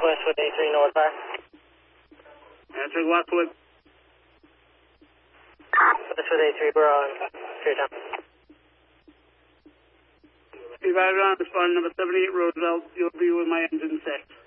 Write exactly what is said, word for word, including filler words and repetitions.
Westwood eighty-three northbound. Answering Westwood. Westwood eighty-three, we're on straight down. Be right around responding number seventy-eight Roosevelt. You'll be with my engine set.